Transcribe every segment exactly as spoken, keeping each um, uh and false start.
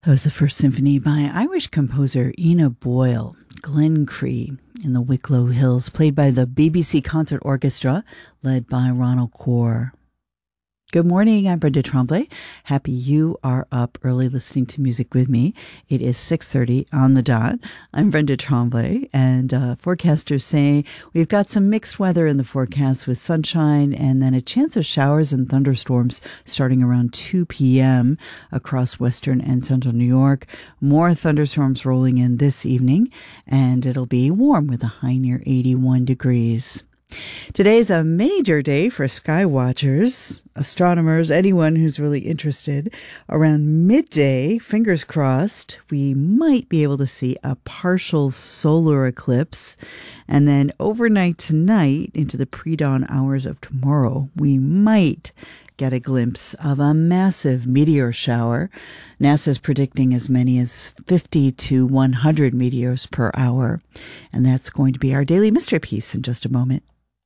That was the First Symphony by Irish composer Ina Boyle, Glen Cree in the Wicklow Hills, played by the B B C Concert Orchestra, led by Ronald Corr. Good morning, I'm Brenda Tremblay. Happy you are up early listening to music with me. It is six thirty on the dot. I'm Brenda Tremblay, and uh, forecasters say we've got some mixed weather in the forecast with sunshine and then a chance of showers and thunderstorms starting around two p.m. across western and central New York. More thunderstorms rolling in this evening, and it'll be warm with a high near eighty-one degrees. Today's a major day for sky watchers, astronomers, anyone who's really interested. Around midday, fingers crossed, we might be able to see a partial solar eclipse. And then overnight tonight into the pre-dawn hours of tomorrow, we might get a glimpse of a massive meteor shower. NASA's predicting as many as fifty to one hundred meteors per hour. And that's going to be our daily mystery piece in just a moment.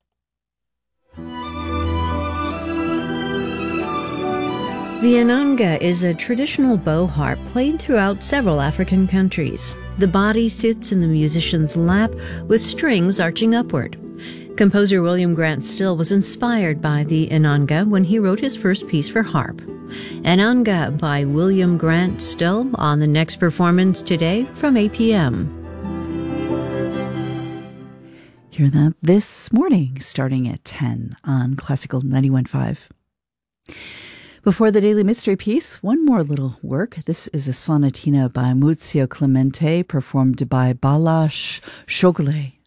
The Inanga is a traditional bow harp played throughout several African countries. The body sits in the musician's lap with strings arching upward. Composer William Grant Still was inspired by the Inanga when he wrote his first piece for harp. Inanga by William Grant Still on the next performance today from eight p.m. Hear that this morning starting at ten on Classical ninety-one point five. Before the Daily Mystery Piece, one more little work. This is a sonatina by Muzio Clemente, performed by Balázs Szoglay